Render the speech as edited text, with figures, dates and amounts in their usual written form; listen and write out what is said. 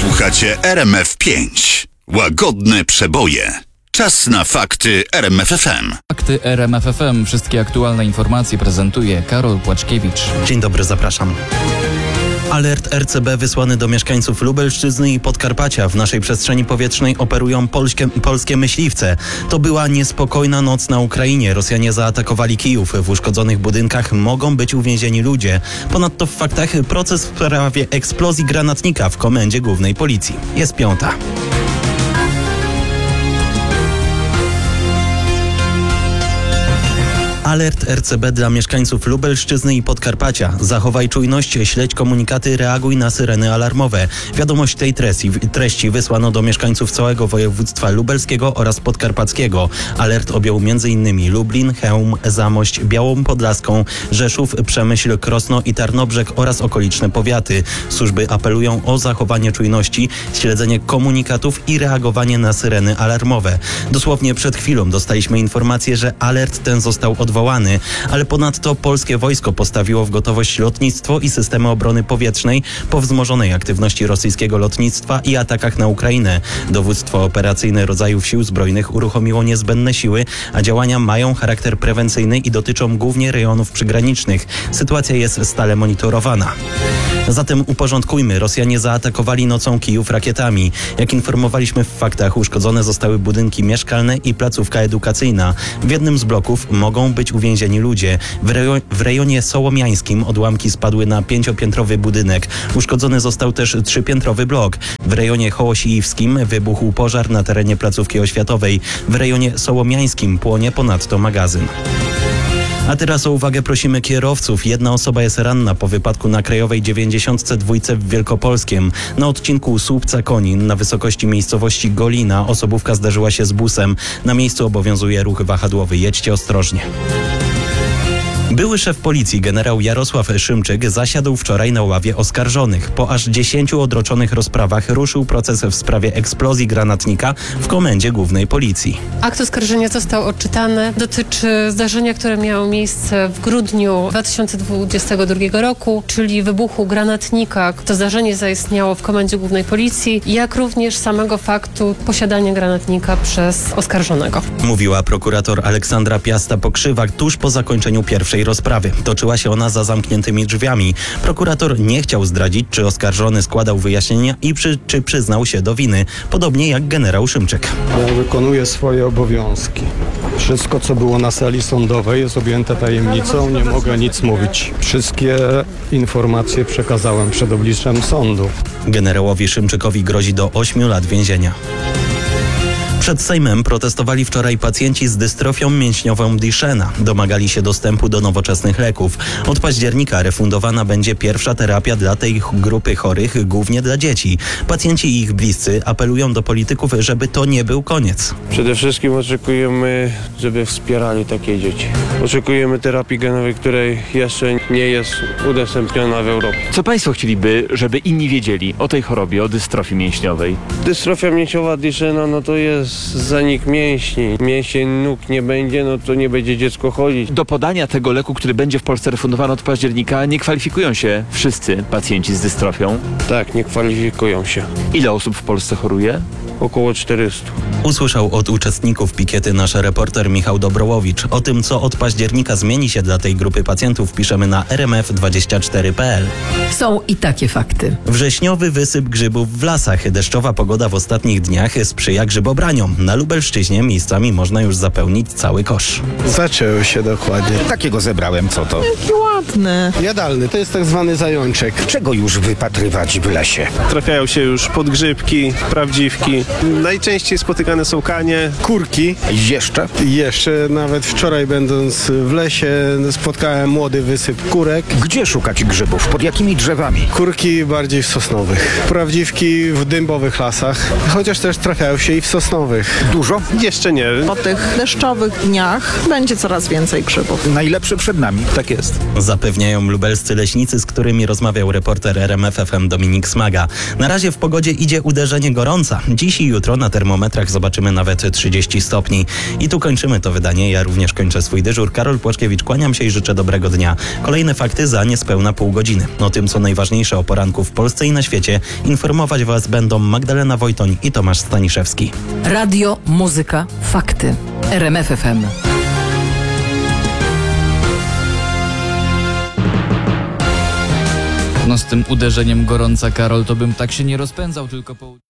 Słuchacie RMF5. Łagodne przeboje. Czas na fakty RMF FM. Fakty RMF FM. Wszystkie aktualne informacje prezentuje Karol Płaczkiewicz. Dzień dobry, zapraszam. Alert RCB wysłany do mieszkańców Lubelszczyzny i Podkarpacia. W naszej przestrzeni powietrznej operują polskie myśliwce. To była niespokojna noc na Ukrainie. Rosjanie zaatakowali Kijów. W uszkodzonych budynkach mogą być uwięzieni ludzie. Ponadto w faktach proces w sprawie eksplozji granatnika w Komendzie Głównej Policji. Jest 5:00. Alert RCB dla mieszkańców Lubelszczyzny i Podkarpacia. Zachowaj czujność, śledź komunikaty, reaguj na syreny alarmowe. Wiadomość tej treści wysłano do mieszkańców całego województwa lubelskiego oraz podkarpackiego. Alert objął m.in. Lublin, Chełm, Zamość, Białą Podlaską, Rzeszów, Przemyśl, Krosno i Tarnobrzeg oraz okoliczne powiaty. Służby apelują o zachowanie czujności, śledzenie komunikatów i reagowanie na syreny alarmowe. Dosłownie przed chwilą dostaliśmy informację, że alert ten został odwołany, ale ponadto polskie wojsko postawiło w gotowość lotnictwo i systemy obrony powietrznej po wzmożonej aktywności rosyjskiego lotnictwa i atakach na Ukrainę. Dowództwo operacyjne rodzajów sił zbrojnych uruchomiło niezbędne siły, a działania mają charakter prewencyjny i dotyczą głównie rejonów przygranicznych. Sytuacja jest stale monitorowana. Zatem uporządkujmy. Rosjanie zaatakowali nocą Kijów rakietami. Jak informowaliśmy w faktach, uszkodzone zostały budynki mieszkalne i placówka edukacyjna. W jednym z bloków mogą być uwięzieni ludzie. W rejonie sołomiańskim odłamki spadły na 5-piętrowy budynek. Uszkodzony został też 3-piętrowy blok. W rejonie hołosiiwskim wybuchł pożar na terenie placówki oświatowej. W rejonie sołomiańskim płonie ponadto magazyn. A teraz o uwagę prosimy kierowców. Jedna osoba jest ranna po wypadku na Krajowej 92 w Wielkopolskiem. Na odcinku Słupca-Konin na wysokości miejscowości Golina osobówka zderzyła się z busem. Na miejscu obowiązuje ruch wahadłowy. Jedźcie ostrożnie. Były szef policji generał Jarosław Szymczyk zasiadł wczoraj na ławie oskarżonych. Po aż 10 odroczonych rozprawach ruszył proces w sprawie eksplozji granatnika w Komendzie Głównej Policji. Akt oskarżenia został odczytany. Dotyczy zdarzenia, które miało miejsce w grudniu 2022 roku, czyli wybuchu granatnika. To zdarzenie zaistniało w Komendzie Głównej Policji, jak również samego faktu posiadania granatnika przez oskarżonego. Mówiła prokurator Aleksandra Piasta-Pokrzywak tuż po zakończeniu pierwszej rozprawy. Toczyła się ona za zamkniętymi drzwiami. Prokurator nie chciał zdradzić, czy oskarżony składał wyjaśnienia i czy przyznał się do winy. Podobnie jak generał Szymczyk. Ja wykonuję swoje obowiązki. Wszystko, co było na sali sądowej, jest objęte tajemnicą. Nie mogę nic mówić. Wszystkie informacje przekazałem przed obliczem sądu. Generałowi Szymczykowi grozi do 8 lat więzienia. Przed Sejmem protestowali wczoraj pacjenci z dystrofią mięśniową Duchenne. Domagali się dostępu do nowoczesnych leków. Od października refundowana będzie pierwsza terapia dla tej grupy chorych, głównie dla dzieci. Pacjenci i ich bliscy apelują do polityków, żeby to nie był koniec. Przede wszystkim oczekujemy, żeby wspierali takie dzieci. Oczekujemy terapii genowej, której jeszcze nie jest udostępniona w Europie. Co państwo chcieliby, żeby inni wiedzieli o tej chorobie, o dystrofii mięśniowej? Dystrofia mięśniowa Duchenne, no to jest zanik mięśni. Mięsień nóg nie będzie, no to nie będzie dziecko chodzić. Do podania tego leku, który będzie w Polsce refundowany od października, nie kwalifikują się wszyscy pacjenci z dystrofią. Tak, nie kwalifikują się. Ile osób w Polsce choruje? Około 400. Usłyszał od uczestników pikiety nasz reporter Michał Dobrołowicz. O tym, co od października zmieni się dla tej grupy pacjentów, piszemy na rmf24.pl. Są i takie fakty. Wrześniowy wysyp grzybów w lasach. Deszczowa pogoda w ostatnich dniach sprzyja grzybobraniom. Na Lubelszczyźnie miejscami można już zapełnić cały kosz. Zaczęły się dokładnie. Takiego zebrałem, co to? Ładne. Jadalny, to jest tak zwany zajączek. Czego już wypatrywać w lesie? Trafiają się już podgrzybki, prawdziwki. Najczęściej spotykane są kanie. Kurki. Jeszcze? Jeszcze nawet wczoraj będąc w lesie spotkałem młody wysyp kurek. Gdzie szukać grzybów? Pod jakimi drzewami? Kurki bardziej w sosnowych. Prawdziwki w dębowych lasach, chociaż też trafiają się i w sosnowych. Dużo? Jeszcze nie. Po tych deszczowych dniach będzie coraz więcej grzybów. Najlepsze przed nami. Tak jest. Zapewniają lubelscy leśnicy, z którymi rozmawiał reporter RMF FM Dominik Smaga. Na razie w pogodzie idzie uderzenie gorąca. Dziś Dziś i jutro na termometrach zobaczymy nawet 30 stopni. I tu kończymy to wydanie. Ja również kończę swój dyżur. Karol Płaczkiewicz, kłaniam się i życzę dobrego dnia. Kolejne fakty za niespełna pół godziny. O tym, co najważniejsze o poranku w Polsce i na świecie, informować Was będą Magdalena Wojtoń i Tomasz Staniszewski. Radio, muzyka, fakty. RMF FM. No z tym uderzeniem gorąca, Karol, to bym tak się nie rozpędzał, tylko po...